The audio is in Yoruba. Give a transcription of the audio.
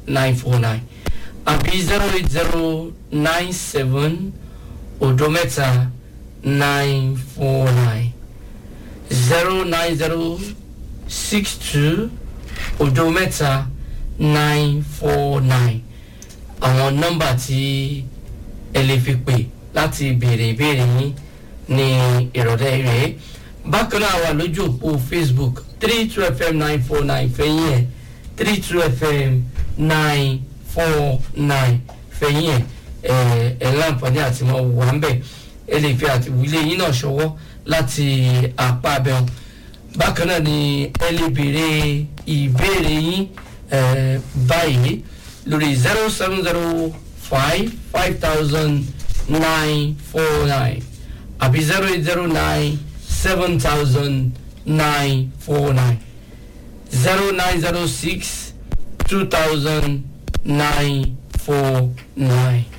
949 àbí 08097 odometa 949 09062 odometa 949 àwọn nọ́mbà tí ẹ lè fi pè láti béèrè ìbéèrè yín ní ìrọ̀lẹ́ rẹ̀. Bákan náà wà lójú òpó Facebook 32FM 949 fẹ̀yìn ẹ̀ 32FM 949 fẹ̀yìn ẹ̀ láǹfààní àti mọ̀ wà ń bẹ̀ ẹ lè fi àtìwílé yín náà ṣọwọ́ láti apá abẹ́hùn. Bákan náà ni ẹ lè béèrè ìbéèrè yín báyìí lórí 0705 500949 àbí 0809 7949 0906 200949.